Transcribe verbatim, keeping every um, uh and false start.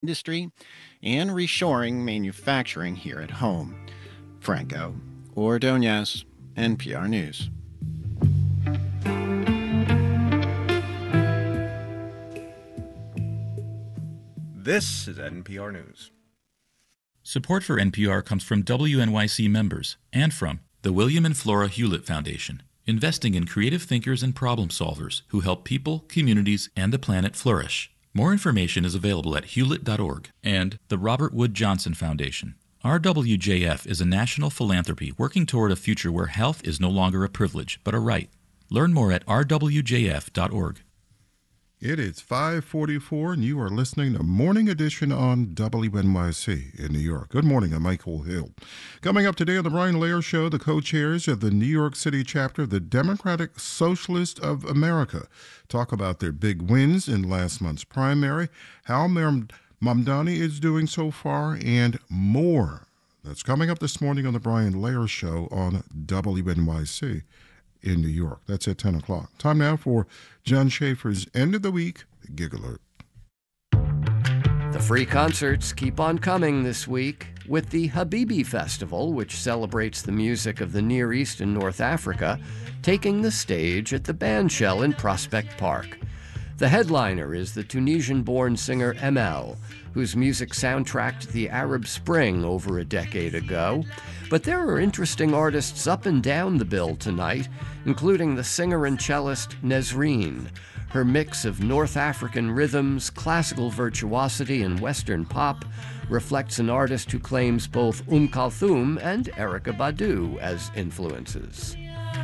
industry and reshoring manufacturing here at home. Franco Ordonez, N P R News. This is N P R News. Support for N P R comes from W N Y C members and from the William and Flora Hewlett Foundation, investing in creative thinkers and problem solvers who help people, communities, and the planet flourish. More information is available at hewlett dot org. And the Robert Wood Johnson Foundation. R W J F is a national philanthropy working toward a future where health is no longer a privilege, but a right. Learn more at r w j f dot org. It is five forty-four, and you are listening to Morning Edition on W N Y C in New York. Good morning, I'm Michael Hill. Coming up today on the Brian Lehrer Show, the co-chairs of the New York City chapter of the Democratic Socialist of America talk about their big wins in last month's primary, how Mayor Mamdani is doing so far, and more. That's coming up this morning on the Brian Lehrer Show on W N Y C in New York. That's at ten o'clock. Time now for John Schaefer's End of the Week Gig Alert. The free concerts keep on coming this week with the Habibi Festival, which celebrates the music of the Near East and North Africa, taking the stage at the Bandshell in Prospect Park. The headliner is the Tunisian-born singer Emel, whose music soundtracked the Arab Spring over a decade ago. But there are interesting artists up and down the bill tonight, including the singer and cellist Nesreen. Her mix of North African rhythms, classical virtuosity, and Western pop reflects an artist who claims both Umm Kulthum and Erykah Badu as influences.